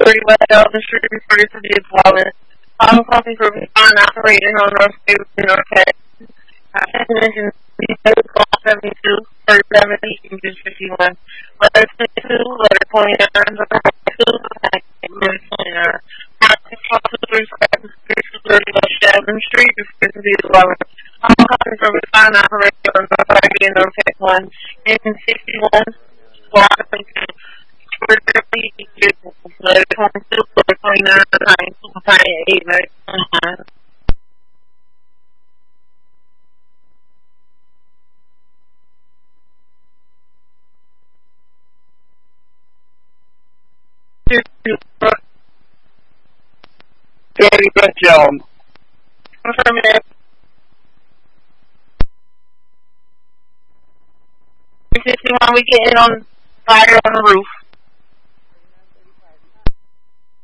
30 West Elton Street, reported to be a dwelling. All calling for respond operating on North State North Tech. Mentioned 72, 37, 51. Letter 22, letter 29, letter 2, letter 29. West Elton Street, reported to be a dwelling. All calling for respond operating on North State North Tech 1. Mentioned 61, Washington. Letter 22, letter 29, 8, letter 29. Daddy Beth Jones. Affirmative. 51, we getting on fire on the roof.